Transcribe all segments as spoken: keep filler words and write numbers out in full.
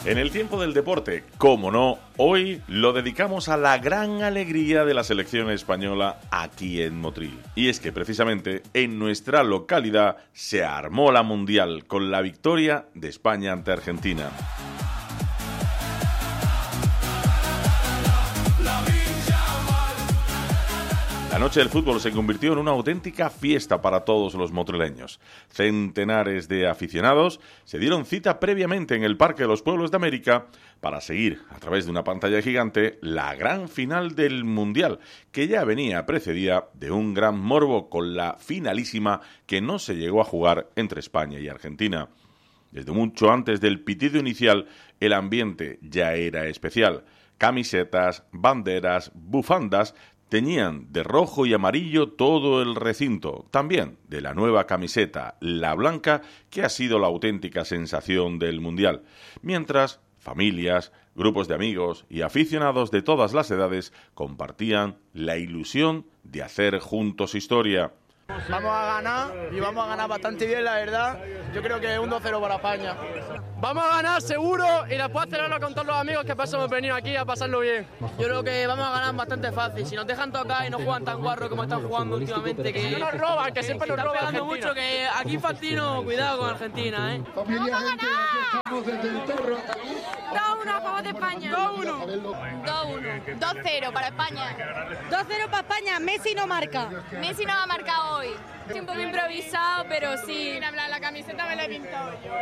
En el tiempo del deporte, cómo no, hoy lo dedicamos a la gran alegría de la selección española aquí en Motril. Y es que precisamente en nuestra localidad se armó la Mundial con la victoria de España ante Argentina. La noche del fútbol se convirtió en una auténtica fiesta para todos los motrileños. Centenares de aficionados se dieron cita previamente en el Parque de los Pueblos de América para seguir, a través de una pantalla gigante, la gran final del Mundial, que ya venía precedida de un gran morbo con la finalísima que no se llegó a jugar entre España y Argentina. Desde mucho antes del pitido inicial, el ambiente ya era especial. Camisetas, banderas, bufandas teñían de rojo y amarillo todo el recinto, también de la nueva camiseta, la blanca, que ha sido la auténtica sensación del Mundial, mientras familias, grupos de amigos y aficionados de todas las edades compartían la ilusión de hacer juntos historia. Vamos a ganar y vamos a ganar bastante bien, la verdad. Yo creo que un dos cero para España. Vamos a ganar seguro y después celebrarlo con todos los amigos que pasamos venir aquí a pasarlo bien. Yo creo que vamos a ganar bastante fácil. Si nos dejan tocar y no juegan tan guarro como están jugando últimamente, que no nos roban, que siempre nos roban. Están pegando mucho, que aquí Infantino, cuidado con Argentina, ¿eh? Familia, gente, aquí estamos desde el Torro. dos uno a favor de España. dos uno. dos uno. dos cero para España. dos cero para España. Messi no marca. Messi no ha marcado hoy. Estoy un poco improvisado, pero sí. La camiseta me la he pintado yo.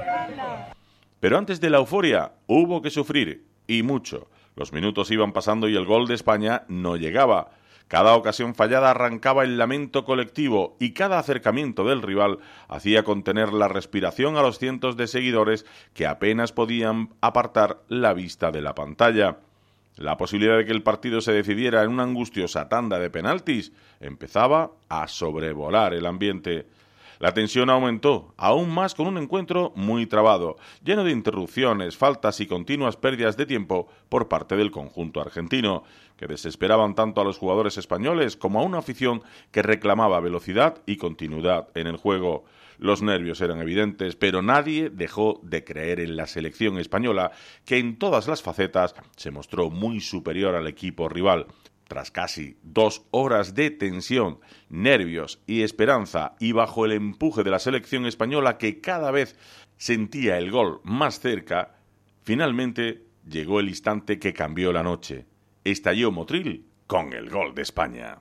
Pero antes de la euforia hubo que sufrir, y mucho. Los minutos iban pasando y el gol de España no llegaba. Cada ocasión fallada arrancaba el lamento colectivo y cada acercamiento del rival hacía contener la respiración a los cientos de seguidores que apenas podían apartar la vista de la pantalla. La posibilidad de que el partido se decidiera en una angustiosa tanda de penaltis empezaba a sobrevolar el ambiente. La tensión aumentó, aún más con un encuentro muy trabado, lleno de interrupciones, faltas y continuas pérdidas de tiempo por parte del conjunto argentino, que desesperaban tanto a los jugadores españoles como a una afición que reclamaba velocidad y continuidad en el juego. Los nervios eran evidentes, pero nadie dejó de creer en la selección española, que en todas las facetas se mostró muy superior al equipo rival. Tras casi dos horas de tensión, nervios y esperanza, y bajo el empuje de la selección española que cada vez sentía el gol más cerca, finalmente llegó el instante que cambió la noche. Estalló Motril con el gol de España.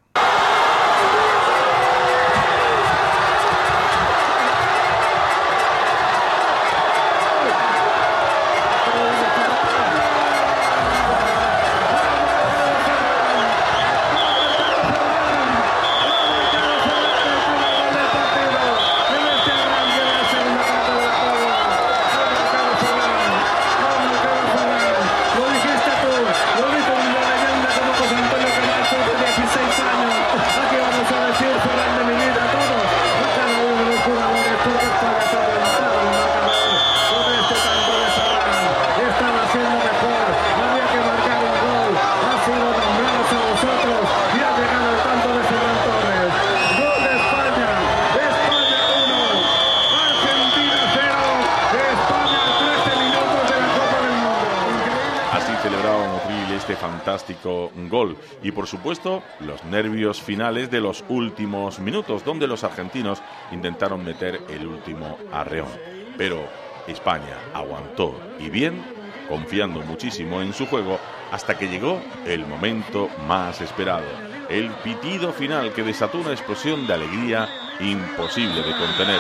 Este fantástico gol y por supuesto los nervios finales de los últimos minutos, donde los argentinos intentaron meter el último arreón, pero España aguantó y bien, confiando muchísimo en su juego, hasta que llegó el momento más esperado, el pitido final que desató una explosión de alegría imposible de contener.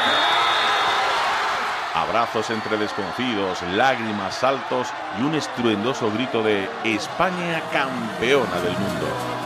Abrazos entre desconocidos, lágrimas, saltos y un estruendoso grito de España campeona del mundo.